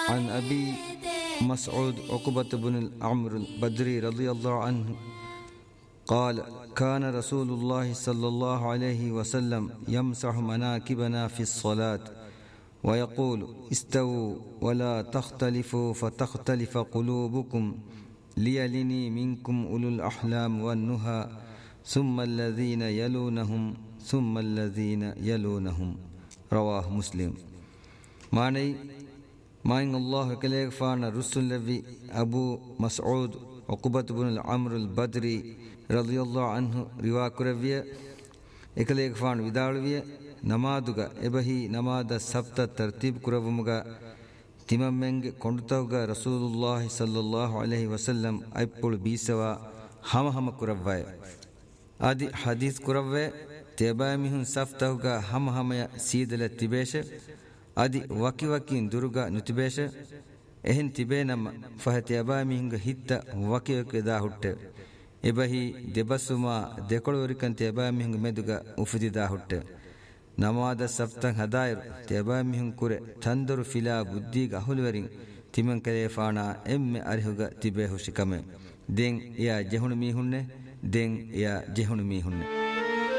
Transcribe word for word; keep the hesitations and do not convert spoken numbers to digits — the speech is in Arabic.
عن أبي مسعود عقبة بن العمر البدري رضي الله عنه قال كان رسول الله صلى الله عليه وسلم يمسح مناكبنا في الصلاة ويقول استووا ولا تختلفوا فتختلف قلوبكم ليلني منكم أولو الأحلام والنهى ثم الذين يلونهم ثم الذين يلونهم رواه مسلم. معني ماين الله كليك فانا رسول لبي أبو مسعود عقبة بن العمر البدري رضي الله عنه روا كربية إكليك فان ودالوية نمادوغا إبهي نماد سبت ترتيب كربمغا تمامنگ كونتوغا رسول الله صلى الله عليه وسلم أيبول بيسوا هم هم كربواي آدي حديث كربواي تيباميهن سفتوغا هم هم سيدل تبيش آدي وكي وكين درغا نتبيش එහෙන් තිබේනම ෆහතියබාමිහිංග හිත්ත වකියක දාහුට්ට එබහි දෙබසුමා දෙකොළවරිකන් තියබාමිහිංග මෙදුග උෆිදි දාහුට්ට නමාද සෆ්තන් හදායරු තියබාමිහිං කුර තන්දරු ෆිලා බුද්ධීග අහුලවරින් තිමන් කලේ ෆානා එම්මෙ අරිහුග තිබේ හුෂිකම දෙන් එයා ජෙහුණු මීහුන්නේ දෙන් එයා ජෙහුණු මීහුන්නේ